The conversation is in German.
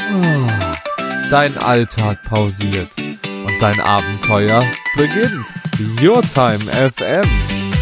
Dein Alltag pausiert und dein Abenteuer beginnt. Your Time FM.